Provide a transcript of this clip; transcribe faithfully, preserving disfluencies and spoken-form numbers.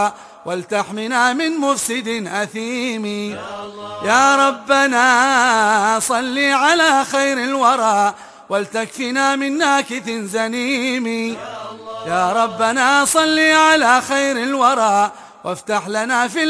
ولتحمنا من مفسد أثيم. يا ربنا صل على خير الورى ولتكفنا من ناكث زنيم. يا ربنا صل على خير الورى وافتح لنا في